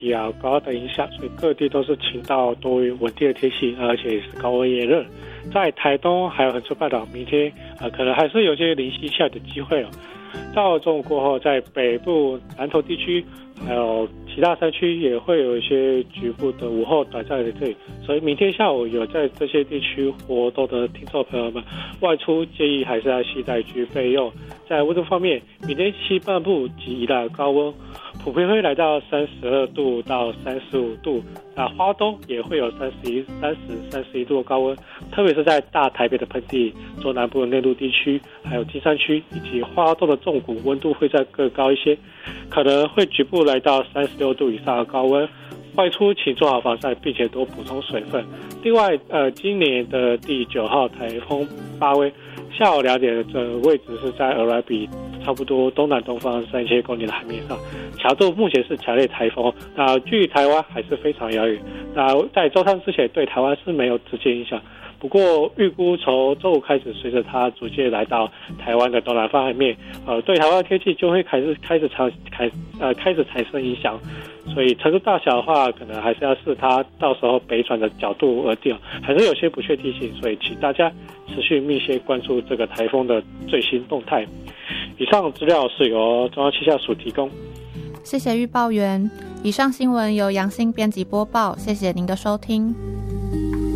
高压的影响，所以各地都是晴到多云稳定的天气，而且也是高温炎热。在台东还有恒春半岛，明天可能还是有些零星下雨的机会哦。到中午过后，在北部南投地区还有其他山区也会有一些局部的午后短暂的阵雨，所以明天下午有在这些地区活动的听众朋友们，外出建议还是要携带具备用。在温度方面，明天西半部及宜兰高温普遍会来到32度到35度，那花东也会有31度的高温，特别是在大台北的盆地、中南部的内陆地区，还有金山区以及花东的纵谷，温度会再更高一些，可能会局部来到36度以上的高温。外出请做好防晒，并且多补充水分。另外，今年的第9号台风巴威，下午2点的位置是在俄亥比差不多东南东方3000公里的海面上，强度目前是强烈台风，那距离台湾还是非常遥远。那在周3之前对台湾是没有直接影响，不过预估从周5开始，随着它逐渐来到台湾的东南方海面，对台湾的天气就会开始产生影响。所以程度大小的话，可能还是要视它到时候北转的角度而定，还是有些不确定性，所以请大家持续密切关注这个台风的最新动态。以上资料是由中央气象署提供。 谢谢预报员。以上新闻由杨欣编辑播报，谢谢您的收听。